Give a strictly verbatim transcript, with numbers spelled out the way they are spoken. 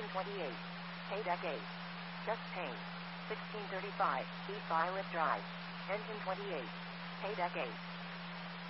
Engine twenty-eight. Paydeck eight. Just paint. sixteen thirty-five, East Violet Drive. Engine twenty-eight. Paydeck eight.